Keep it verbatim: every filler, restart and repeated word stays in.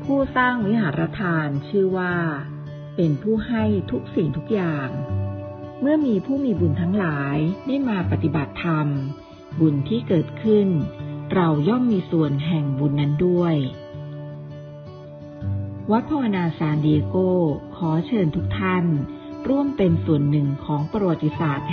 ผู้สร้างวิหารทานชื่อว่าเป็นผู้ให้ทุกสิ่งทุกอย่างเมื่อมีผู้มีบุญทั้งหลายได้มาปฏิบัติธรรมบุญที่เกิดขึ้นเราย่อมมีส่วนแห่งบุญนั้นด้วยวัดภาวนาซานดิเอโกขอเชิญทุกท่านร่วมเป็นส่วนหนึ่งของประวัติศาสตร์